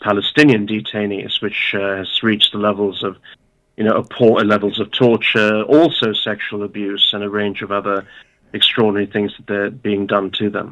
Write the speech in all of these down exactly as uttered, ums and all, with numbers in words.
Palestinian detainees, which uh, has reached the levels of, you know, appall- levels of torture, also sexual abuse, and a range of other extraordinary things that they're being done to them.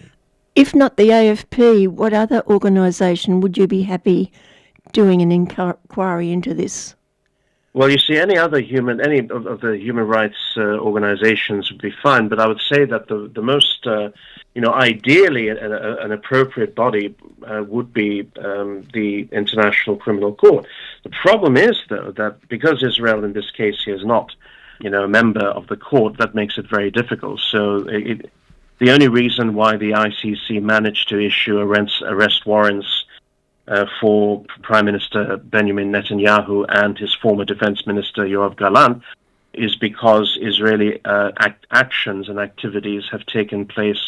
If not the A F P, what other organisation would you be happy doing an inquiry into this? Well, you see, any other human, any of, of the human rights uh, organizations would be fine, but I would say that the the most, uh, you know, ideally an, an appropriate body uh, would be um, the International Criminal Court. The problem is, though, that because Israel in this case is not, you know, a member of the court, that makes it very difficult. So it, the only reason why the I C C managed to issue arrest, arrest warrants Uh, for Prime Minister Benjamin Netanyahu and his former Defense Minister Yoav Gallant is because Israeli uh, act actions and activities have taken place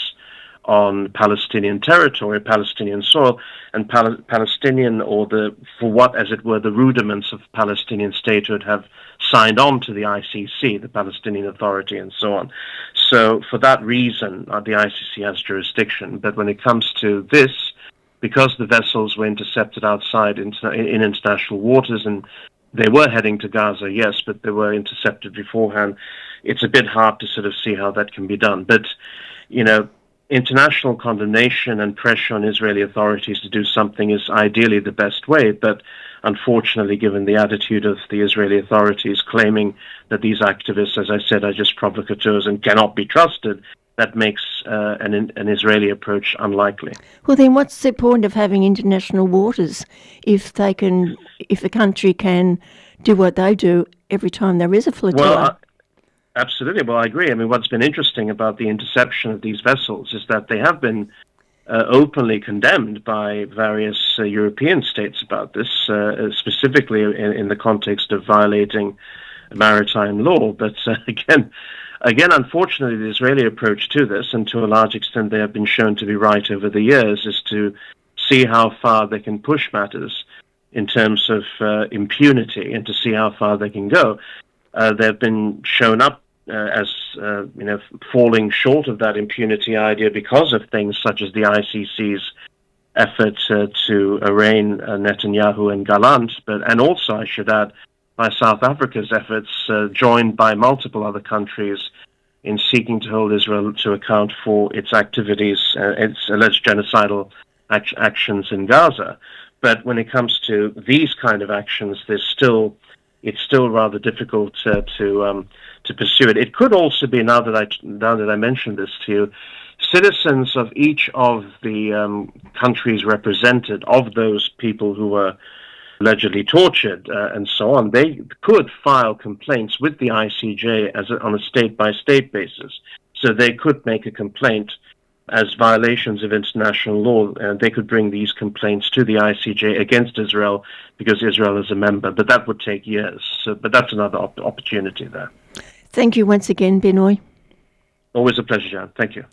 on Palestinian territory, Palestinian soil, and Pal Palestinian, or the, for what, as it were, the rudiments of Palestinian statehood have signed on to the I C C, the Palestinian Authority, and so on. So for that reason, uh, the I C C has jurisdiction. But when it comes to this, because the vessels were intercepted outside in, in international waters, and they were heading to Gaza, yes, but they were intercepted beforehand, it's a bit hard to sort of see how that can be done. But, you know, international condemnation and pressure on Israeli authorities to do something is ideally the best way, but unfortunately, given the attitude of the Israeli authorities claiming that these activists, as I said, are just provocateurs and cannot be trusted, that makes uh, an, an Israeli approach unlikely. Well, then what's the point of having international waters if they can, if a country can do what they do every time there is a flotilla? Well, uh, absolutely. Well, I agree. I mean, what's been interesting about the interception of these vessels is that they have been uh, openly condemned by various uh, European states about this, uh, specifically in, in the context of violating maritime law. But uh, again, Again, unfortunately, the Israeli approach to this, and to a large extent they have been shown to be right over the years, is to see how far they can push matters in terms of uh, impunity and to see how far they can go. Uh, they've been shown up uh, as, uh, you know, falling short of that impunity idea because of things such as the I C C's effort uh, to arraign uh, Netanyahu and Gallant, but and also, I should add, by South Africa's efforts, uh, joined by multiple other countries in seeking to hold Israel to account for its activities, uh, its alleged genocidal act actions in Gaza. But when it comes to these kind of actions, there's still, it's still rather difficult uh, to um, to pursue it. It could also be, now that I now that I mentioned this to you, citizens of each of the um, countries represented, of those people who were allegedly tortured uh, and so on, they could file complaints with the I C J as a, on a state-by-state basis. So they could make a complaint as violations of international law, and they could bring these complaints to the I C J against Israel because Israel is a member. But that would take years. So, but that's another op opportunity there. Thank you once again, Binoy. Always a pleasure, Jan. Thank you.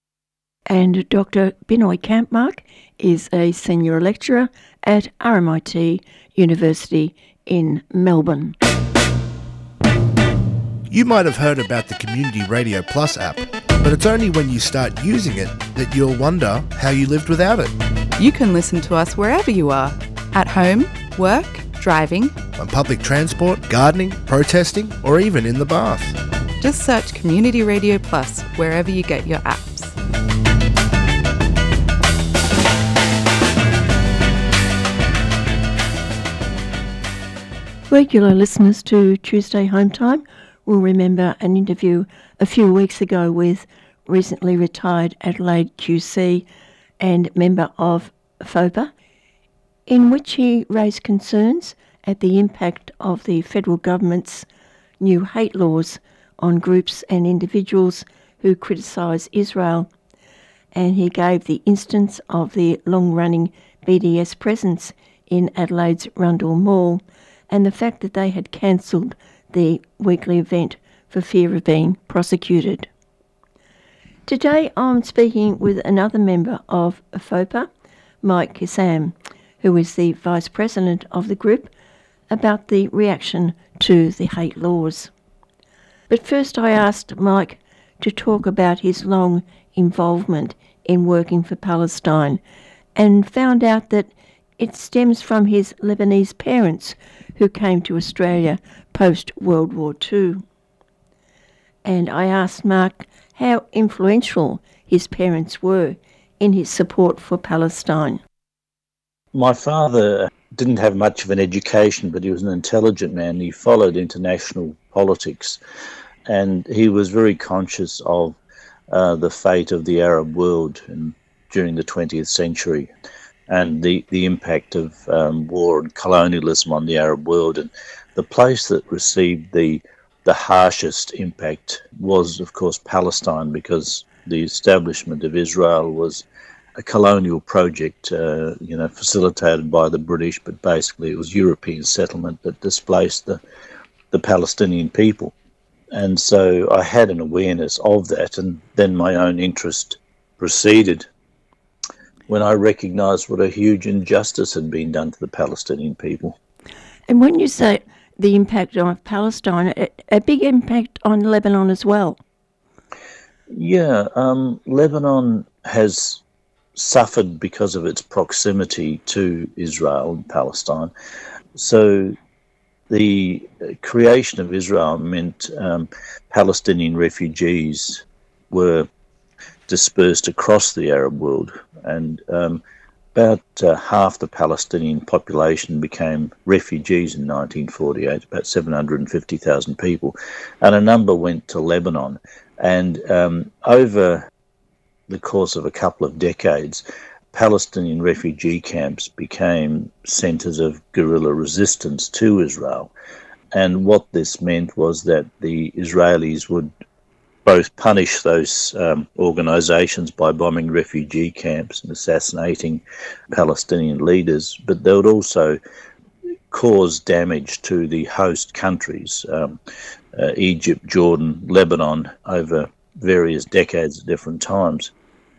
And Doctor Binoy Kampmark is a senior lecturer at R M I T University in Melbourne. You might have heard about the Community Radio Plus app, but it's only when you start using it that you'll wonder how you lived without it. You can listen to us wherever you are, at home, work, driving, on public transport, gardening, protesting, or even in the bath. Just search Community Radio Plus wherever you get your apps. Regular listeners to Tuesday Home Time will remember an interview a few weeks ago with recently retired Adelaide Q C and member of FOPA, in which he raised concerns at the impact of the federal government's new hate laws on groups and individuals who criticise Israel, and he gave the instance of the long-running B D S presence in Adelaide's Rundle Mall, and the fact that they had cancelled the weekly event for fear of being prosecuted. Today I'm speaking with another member of FOPA, Mike Kissam, who is the Vice President of the group, about the reaction to the hate laws. But first I asked Mike to talk about his long involvement in working for Palestine, and found out that it stems from his Lebanese parents who came to Australia post-World War Two. And I asked Mark how influential his parents were in his support for Palestine. My father didn't have much of an education, but he was an intelligent man. He followed international politics, and he was very conscious of uh, the fate of the Arab world in, during the twentieth century, and the, the impact of um, war and colonialism on the Arab world. And the place that received the the harshest impact was, of course, Palestine, because the establishment of Israel was a colonial project, uh, you know, facilitated by the British, but basically it was European settlement that displaced the, the Palestinian people. And so I had an awareness of that, and then my own interest proceeded when I recognised what a huge injustice had been done to the Palestinian people. And when you say the impact on Palestine, a, a big impact on Lebanon as well. Yeah, um, Lebanon has suffered because of its proximity to Israel and Palestine. So the creation of Israel meant um, Palestinian refugees were dispersed across the Arab world, and um, about uh, half the Palestinian population became refugees in nineteen forty-eight, about seven hundred fifty thousand people, and a number went to Lebanon. And um, over the course of a couple of decades, Palestinian refugee camps became centres of guerrilla resistance to Israel. And what this meant was that the Israelis would both punish those um, organisations by bombing refugee camps and assassinating Palestinian leaders, but they would also cause damage to the host countries, um, uh, Egypt, Jordan, Lebanon, over various decades at different times.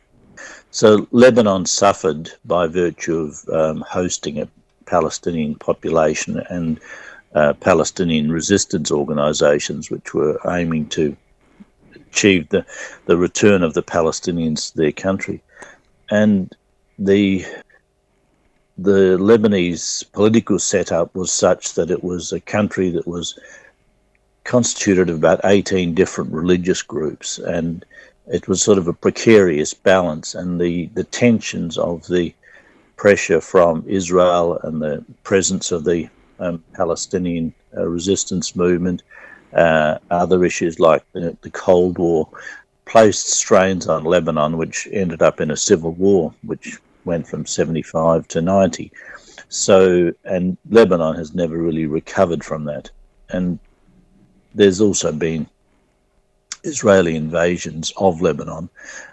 So Lebanon suffered by virtue of um, hosting a Palestinian population and uh, Palestinian resistance organisations which were aiming to achieve the, the return of the Palestinians to their country. And the the Lebanese political setup was such that it was a country that was constituted of about eighteen different religious groups, and it was sort of a precarious balance, and the, the tensions of the pressure from Israel and the presence of the um, Palestinian uh, resistance movement, uh, other issues like the, the Cold War, placed strains on Lebanon, which ended up in a civil war, which went from seventy-five to ninety. So, and Lebanon has never really recovered from that. And there's also been Israeli invasions of Lebanon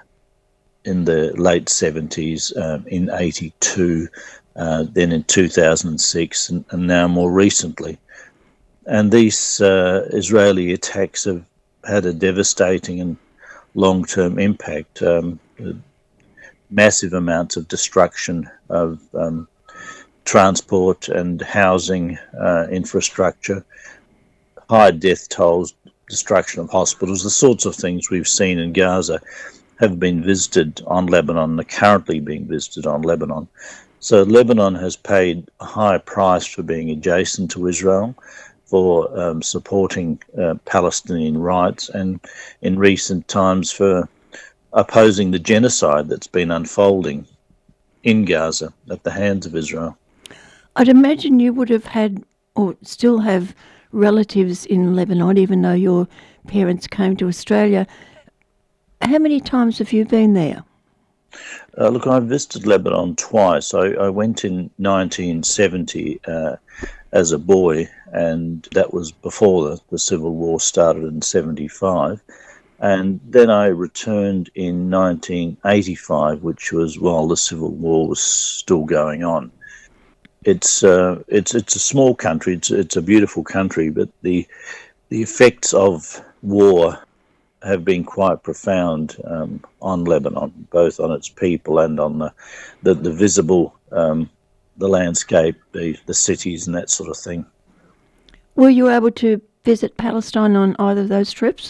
in the late seventies, um, in eighty-two, uh, then in two thousand six, and, and now more recently. And these uh, Israeli attacks have had a devastating and long-term impact. Um, massive amounts of destruction of um, transport and housing uh, infrastructure, high death tolls, destruction of hospitals, the sorts of things we've seen in Gaza have been visited on Lebanon, are currently being visited on Lebanon. So Lebanon has paid a high price for being adjacent to Israel, for um, supporting uh, Palestinian rights, and in recent times for opposing the genocide that's been unfolding in Gaza at the hands of Israel. I'd imagine you would have had, or still have, relatives in Lebanon, even though your parents came to Australia. How many times have you been there? Uh, look, I visited Lebanon twice. I, I went in nineteen seventy uh, as a boy, and that was before the, the Civil War started in seventy-five. And then I returned in nineteen eighty-five, which was while the Civil War was still going on. It's uh, it's it's a small country. It's it's a beautiful country, but the the effects of war have been quite profound um, on Lebanon, both on its people and on the the, the visible um, the landscape, the the cities, and that sort of thing. Were you able to visit Palestine on either of those trips?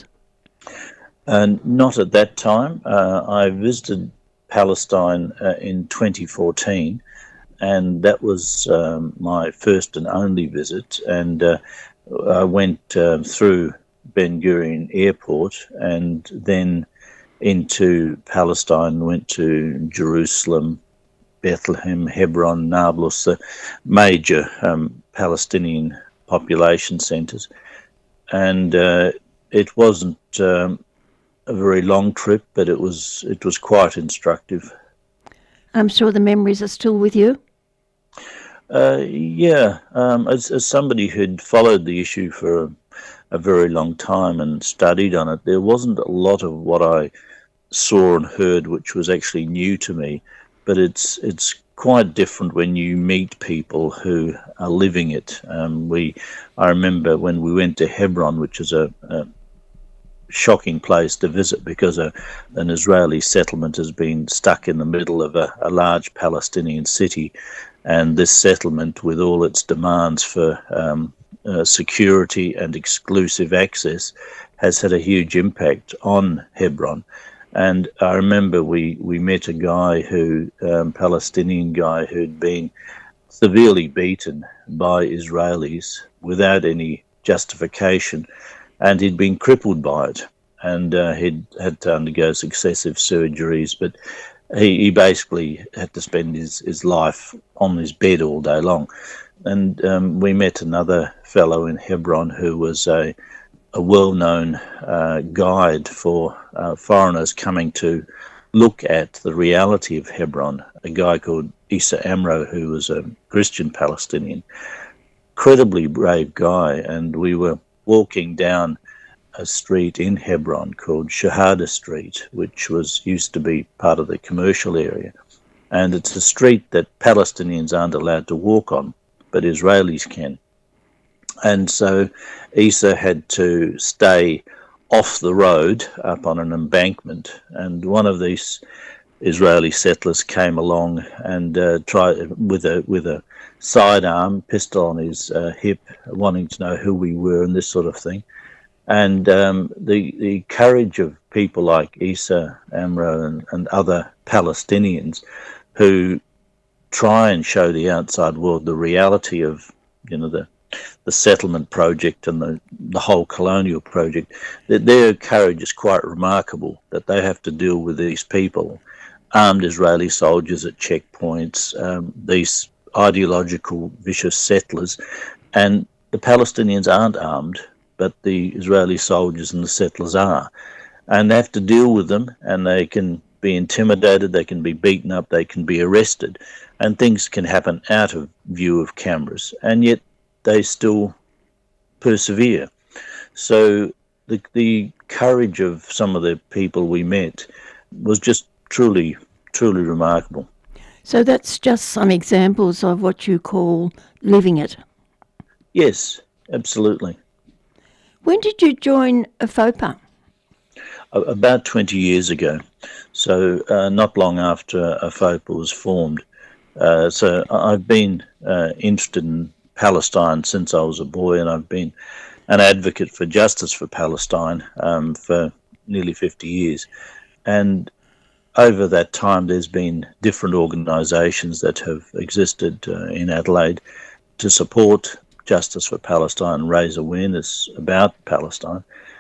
And not at that time. Uh, I visited Palestine uh, in twenty fourteen, and that was um, my first and only visit. And uh, I went uh, through Ben Gurion Airport and then into Palestine, went to Jerusalem, Bethlehem, Hebron, Nablus, the major um, Palestinian population centres. And uh, it wasn't um, a very long trip, but it was it was quite instructive. I'm sure the memories are still with you. Uh, yeah, um, as, as somebody who'd followed the issue for a, a very long time and studied on it, there wasn't a lot of what I saw and heard which was actually new to me. But it's it's quite different when you meet people who are living it. Um, we, I remember when we went to Hebron, which is a, a shocking place to visit because a, an Israeli settlement has been stuck in the middle of a, a large Palestinian city, and this settlement, with all its demands for um, uh, security and exclusive access, has had a huge impact on Hebron. And I remember we, we met a guy who, um, Palestinian guy, who'd been severely beaten by Israelis without any justification, and he'd been crippled by it, and uh, he'd had to undergo successive surgeries, but he, he basically had to spend his, his life on his bed all day long. And um, we met another fellow in Hebron who was a a well-known uh, guide for uh, foreigners coming to look at the reality of Hebron, a guy called Issa Amro, who was a Christian Palestinian, incredibly brave guy. And we were walking down a street in Hebron called Shahada Street, which was used to be part of the commercial area. And it's a street that Palestinians aren't allowed to walk on, but Israelis can. And so Issa had to stay off the road up on an embankment, and one of these Israeli settlers came along and uh, tried with a with a sidearm pistol on his uh, hip, wanting to know who we were and this sort of thing. And um, the the courage of people like Issa Amro and, and other Palestinians who try and show the outside world the reality of, you know, the the settlement project and the, the whole colonial project, that their courage is quite remarkable, that they have to deal with these people, armed Israeli soldiers at checkpoints, um, these ideological vicious settlers, and the Palestinians aren't armed, but the Israeli soldiers and the settlers are, and they have to deal with them, and they can be intimidated, they can be beaten up, they can be arrested, and things can happen out of view of cameras, and yet they still persevere. So the, the courage of some of the people we met was just truly, truly remarkable. So that's just some examples of what you call living it. Yes, absolutely. When did you join FOPA? About twenty years ago. So uh, not long after FOPA was formed. Uh, so I've been uh, interested in Palestine since I was a boy, and I've been an advocate for justice for Palestine um, for nearly fifty years. And over that time, there's been different organisations that have existed uh, in Adelaide to support justice for Palestine and raise awareness about Palestine.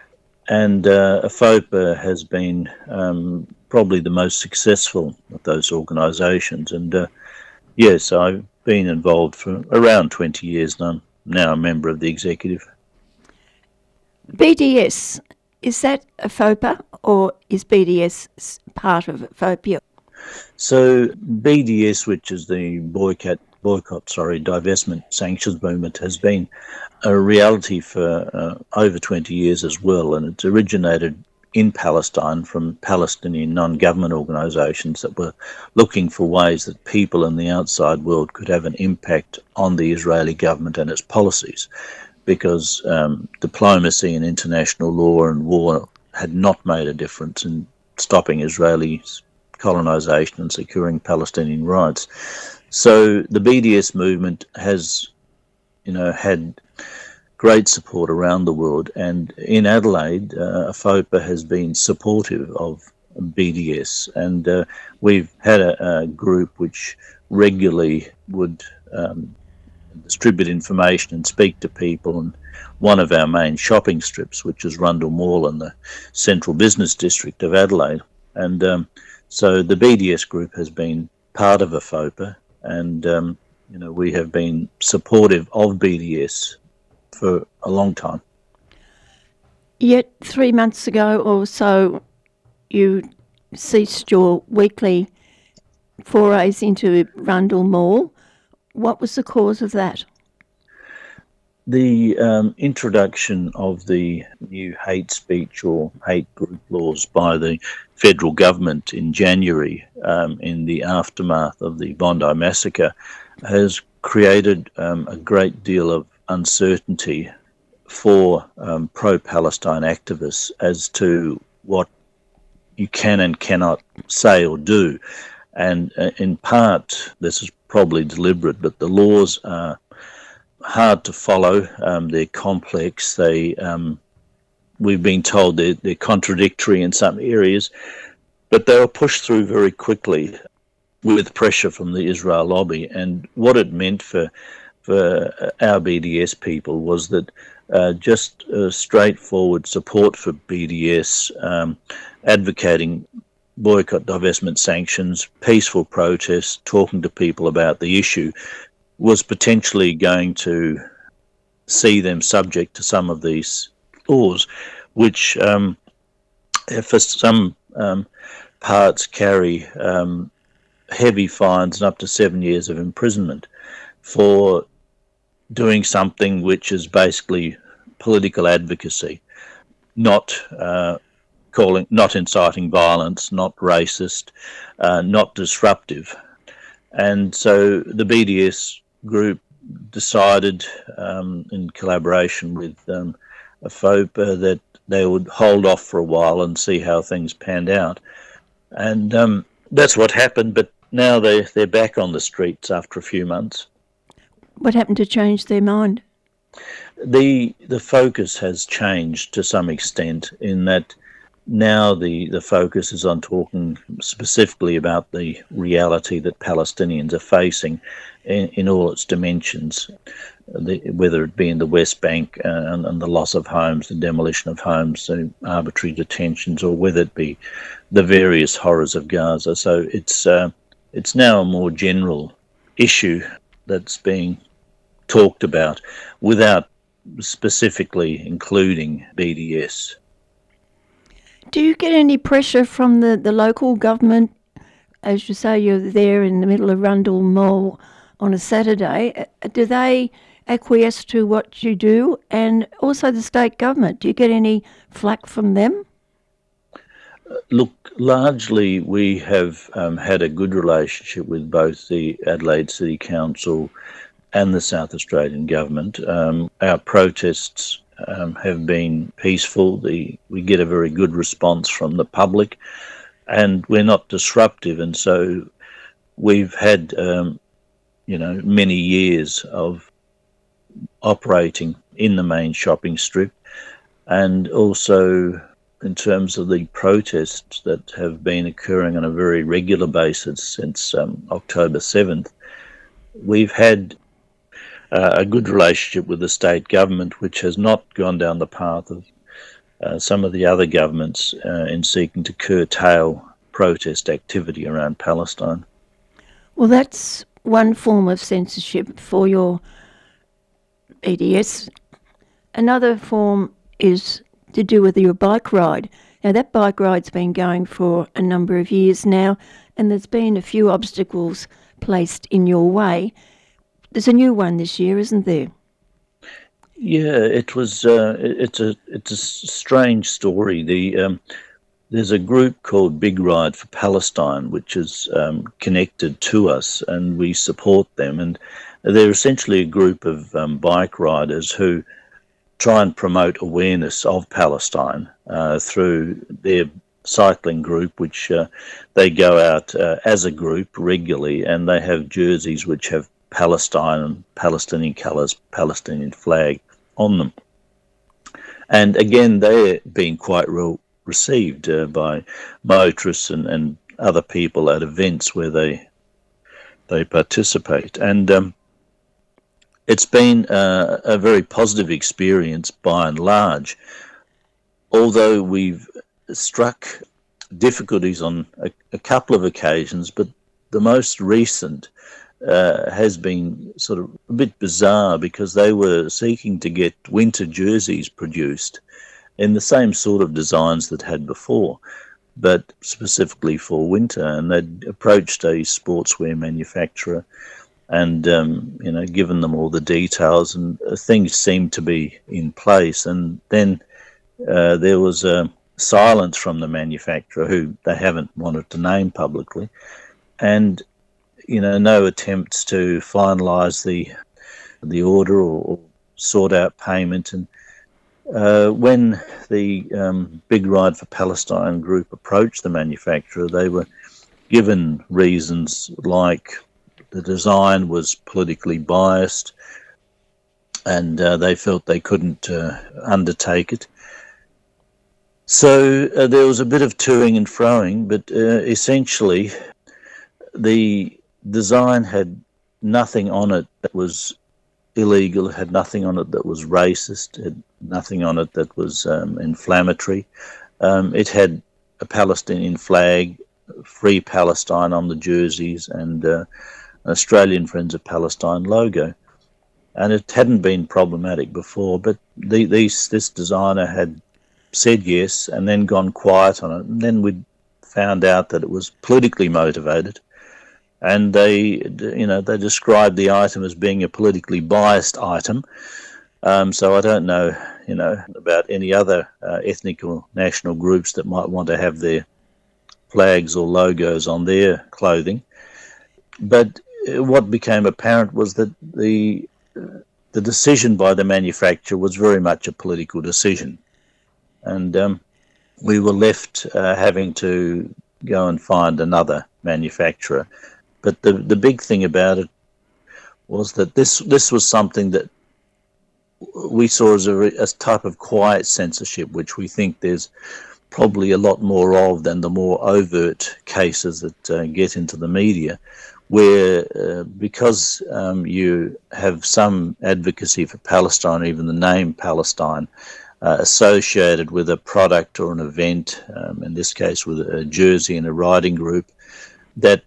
And uh, FOPA has been um, probably the most successful of those organisations. And uh, yes, I've been involved for around twenty years now. I'm now a member of the executive. B D S, is that a FOPA, or is B D S part of FOPA? So B D S, which is the boycott, boycott, sorry, divestment sanctions movement, has been a reality for uh, over twenty years as well, and it's originated in Palestine from Palestinian non-government organisations that were looking for ways that people in the outside world could have an impact on the Israeli government and its policies, because um, diplomacy and international law and war had not made a difference in stopping Israeli colonisation and securing Palestinian rights. So the B D S movement has, you know, had great support around the world, and in Adelaide, uh, FOPA has been supportive of B D S. And uh, we've had a, a group which regularly would um, distribute information and speak to people. And one of our main shopping strips, which is Rundle Mall in the central business district of Adelaide. And um, so the B D S group has been part of AFOPA, and um, you know, we have been supportive of B D S for a long time. Yet three months ago or so, you ceased your weekly forays into Rundle Mall. What was the cause of that? The um, introduction of the new hate speech or hate group laws by the federal government in January, um, in the aftermath of the Bondi massacre, has created um, a great deal of uncertainty for um, pro-Palestine activists as to what you can and cannot say or do. And uh, in part, this is probably deliberate, but the laws are hard to follow. Um, they're complex. They, um, we've been told they're, they're contradictory in some areas, but they were pushed through very quickly with pressure from the Israel lobby. And what it meant for for our B D S people was that uh, just uh, straightforward support for B D S, um, advocating boycott, divestment, sanctions, peaceful protests, talking to people about the issue, was potentially going to see them subject to some of these laws, which um, for some um, parts carry um, heavy fines and up to seven years of imprisonment for doing something which is basically political advocacy, not uh, calling, not inciting violence, not racist, uh, not disruptive. And so the B D S group decided, um, in collaboration with um, AFOPA, that they would hold off for a while and see how things panned out. And um, that's what happened, but now they, they're back on the streets after a few months. What happened to change their mind? The the focus has changed to some extent, in that now the, the focus is on talking specifically about the reality that Palestinians are facing in, in all its dimensions, the, whether it be in the West Bank uh, and, and the loss of homes, the demolition of homes, the arbitrary detentions, or whether it be the various horrors of Gaza. So it's uh, it's now a more general issue that's being talked about without specifically including B D S. Do you get any pressure from the, the local government? As you say, you're there in the middle of Rundle Mall on a Saturday. Do they acquiesce to what you do? And also the state government, do you get any flack from them? Look, largely we have um, had a good relationship with both the Adelaide City Council and the South Australian government. Um, our protests um, have been peaceful. The, we get a very good response from the public, and we're not disruptive. And so we've had, um, you know, many years of operating in the main shopping strip, and also in terms of the protests that have been occurring on a very regular basis since um, October seventh, we've had uh, a good relationship with the state government, which has not gone down the path of uh, some of the other governments uh, in seeking to curtail protest activity around Palestine. Well, that's one form of censorship for your B D S. Another form is to do with your bike ride. Now, that bike ride's been going for a number of years now, and there's been a few obstacles placed in your way. There's a new one this year, isn't there? Yeah, it was. Uh, it's a it's a strange story. The um, there's a group called Big Ride for Palestine, which is um, connected to us, and we support them. And they're essentially a group of um, bike riders who try and promote awareness of Palestine uh, through their cycling group, which uh, they go out uh, as a group regularly, and they have jerseys which have Palestine and Palestinian colours, Palestinian flag on them. And again, they're being quite real, received uh, by motorists and, and other people at events where they they participate. And um, it's been uh, a very positive experience by and large, although we've struck difficulties on a, a couple of occasions, but the most recent uh, has been sort of a bit bizarre because they were seeking to get winter jerseys produced in the same sort of designs that had before, but specifically for winter. And they'd approached a sportswear manufacturer and, um, you know, given them all the details, and uh, things seemed to be in place. And then uh, there was a silence from the manufacturer, who they haven't wanted to name publicly, and, you know, no attempts to finalise the the order or, or sort out payment. And Uh, when the um, Big Ride for Palestine group approached the manufacturer, they were given reasons like the design was politically biased and uh, they felt they couldn't uh, undertake it. So uh, there was a bit of toing and froing, but uh, essentially the design had nothing on it that was illegal, had nothing on it that was racist, had nothing on it that was um, inflammatory. Um, it had a Palestinian flag, Free Palestine on the jerseys, and uh, an Australian Friends of Palestine logo. And it hadn't been problematic before, but the, these, this designer had said yes and then gone quiet on it. And then we found out that it was politically motivated. And they, you know, they described the item as being a politically biased item. Um, so I don't know, you know, about any other uh, ethnic or national groups that might want to have their flags or logos on their clothing. But what became apparent was that the the decision by the manufacturer was very much a political decision, and um, we were left uh, having to go and find another manufacturer. But the the big thing about it was that this this was something that we saw as a, as type of quiet censorship, which we think there's probably a lot more of than the more overt cases that uh, get into the media, where uh, because um, you have some advocacy for Palestine, even the name Palestine, uh, associated with a product or an event, um, in this case with a jersey and a riding group, that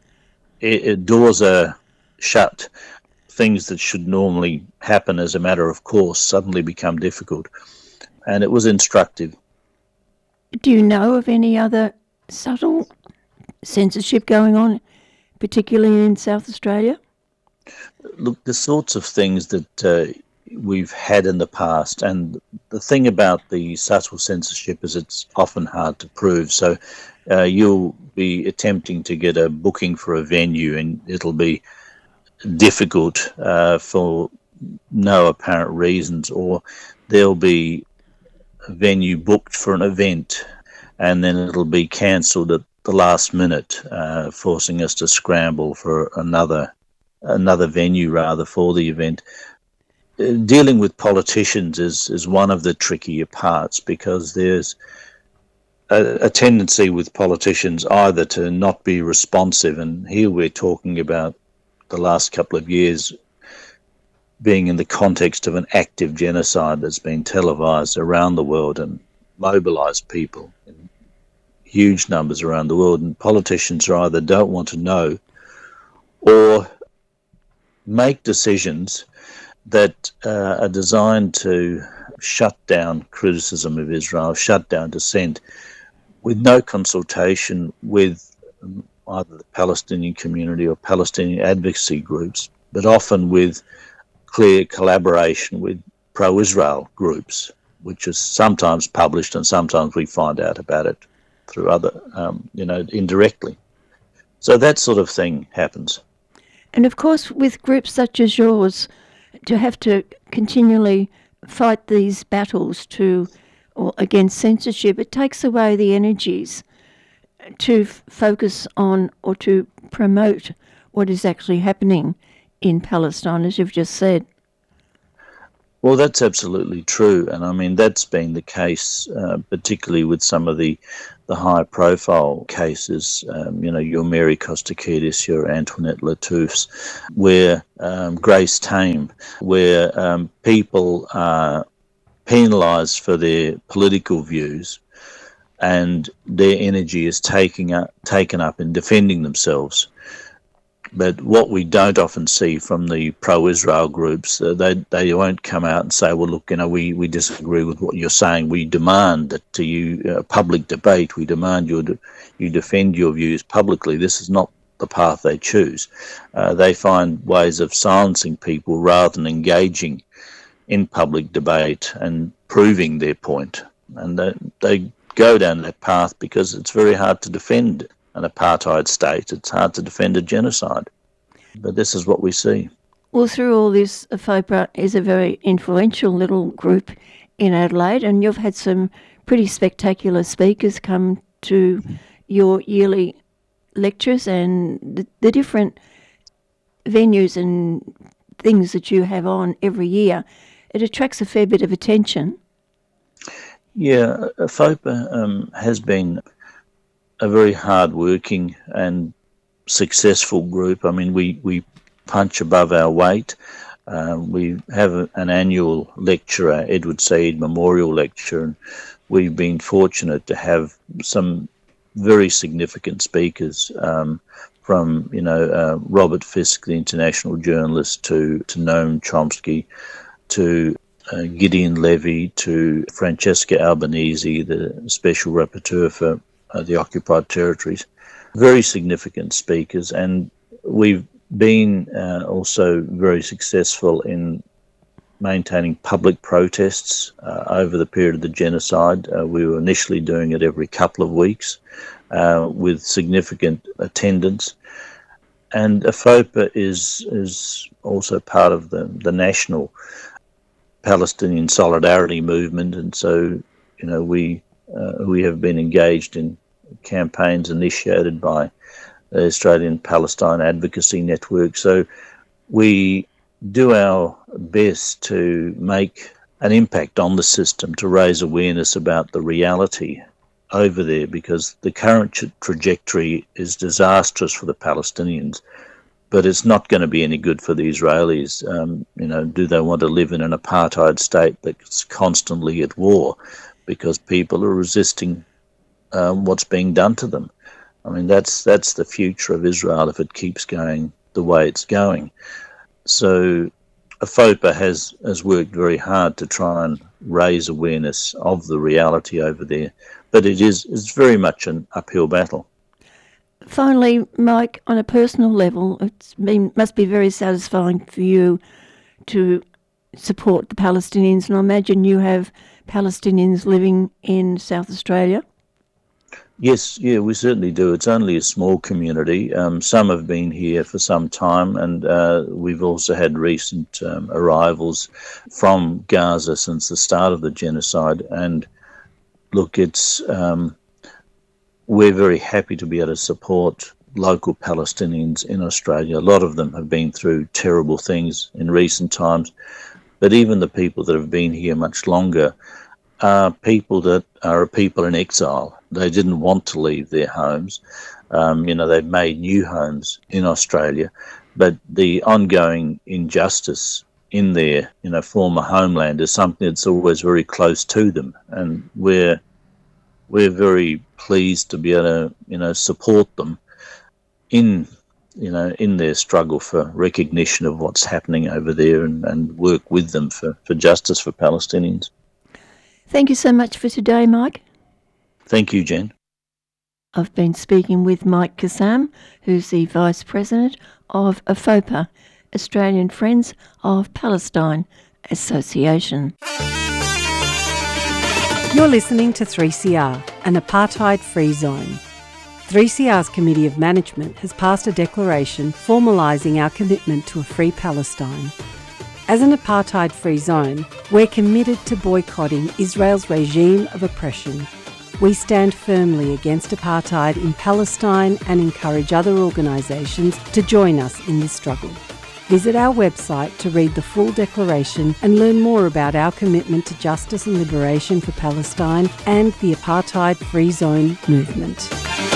doors are shut. Things that should normally happen as a matter of course suddenly become difficult. And it was instructive. Do you know of any other subtle censorship going on, particularly in South Australia? Look, the sorts of things that uh, we've had in the past, and the thing about the subtle censorship is it's often hard to prove. So uh, you'll be attempting to get a booking for a venue and it'll be difficult uh, for no apparent reasons, or there'll be a venue booked for an event and then it'll be cancelled at the last minute, uh, forcing us to scramble for another another venue rather for the event. Uh, dealing with politicians is, is one of the trickier parts, because there's a, a tendency with politicians either to not be responsive, and here we're talking about the last couple of years being in the context of an active genocide that's been televised around the world and mobilised people in huge numbers around the world, and politicians either don't want to know or make decisions that uh, are designed to shut down criticism of Israel, shut down dissent, with no consultation with either the Palestinian community or Palestinian advocacy groups, but often with clear collaboration with pro-Israel groups, which is sometimes published and sometimes we find out about it through other, um, you know, indirectly. So that sort of thing happens. And of course, with groups such as yours, to have to continually fight these battles to or against censorship, it takes away the energies to f- focus on or to promote what is actually happening in Palestine, as you've just said. Well, that's absolutely true, and I mean that's been the case, uh, particularly with some of the the high-profile cases. Um, you know, your Mary Kostakidis, your Antoinette Lattoufs, where um, Grace Tame, where um, people are penalised for their political views, and their energy is taking up, taken up in defending themselves. But what we don't often see from the pro-Israel groups, uh, they they won't come out and say, well, look, you know, we, we disagree with what you're saying. We demand that to you, uh, public debate, we demand you, de- you defend your views publicly. This is not the path they choose. Uh, they find ways of silencing people rather than engaging in public debate and proving their point. And they, they go down that path because it's very hard to defend an apartheid state. It's hard to defend a genocide. But this is what we see. Well, through all this, FOPA is a very influential little group in Adelaide, and you've had some pretty spectacular speakers come to your yearly lectures and the, the different venues and things that you have on every year. It attracts a fair bit of attention. Yeah, FOPA um, has been a very hard-working and successful group. I mean, we, we punch above our weight. Uh, we have a, an annual lecture, Edward Said Memorial Lecture, and we've been fortunate to have some very significant speakers, um, from, you know, uh, Robert Fisk, the international journalist, to, to Noam Chomsky, to uh, Gideon Levy, to Francesca Albanese, the special rapporteur for Uh, the occupied territories. Very significant speakers, and we've been uh, also very successful in maintaining public protests uh, over the period of the genocide. Uh, we were initially doing it every couple of weeks uh, with significant attendance. And FOPA is is also part of the, the national Palestinian solidarity movement, and so, you know, we uh, we have been engaged in campaigns initiated by the Australian Palestine Advocacy Network. So we do our best to make an impact on the system, to raise awareness about the reality over there, because the current tra- trajectory is disastrous for the Palestinians, but it's not going to be any good for the Israelis. Um, you know, do they want to live in an apartheid state that's constantly at war because people are resisting Um, what's being done to them? I mean, that's that's the future of Israel if it keeps going the way it's going. So FOPA has, has worked very hard to try and raise awareness of the reality over there, but it is it's very much an uphill battle. Finally, Mike, on a personal level, it must be very satisfying for you to support the Palestinians, and I imagine you have Palestinians living in South Australia. Yes, yeah, we certainly do. It's only a small community. Um, some have been here for some time, and uh, we've also had recent um, arrivals from Gaza since the start of the genocide. And look, it's um, we're very happy to be able to support local Palestinians in Australia. A lot of them have been through terrible things in recent times, but even the people that have been here much longer are people that are people in exile. They didn't want to leave their homes. Um, you know, they've made new homes in Australia, but the ongoing injustice in their, you know, former homeland is something that's always very close to them. And we're, we're very pleased to be able to, you know, support them in, you know, in their struggle for recognition of what's happening over there, and, and work with them for, for justice for Palestinians. Thank you so much for today, Mike. Thank you, Jen. I've been speaking with Mike Kassam, who's the Vice President of FOPA, Australian Friends of Palestine Association. You're listening to three C R, an apartheid-free zone. three C R's Committee of Management has passed a declaration formalising our commitment to a free Palestine. As an apartheid-free zone, we're committed to boycotting Israel's regime of oppression. We stand firmly against apartheid in Palestine and encourage other organisations to join us in this struggle. Visit our website to read the full declaration and learn more about our commitment to justice and liberation for Palestine and the apartheid free zone movement.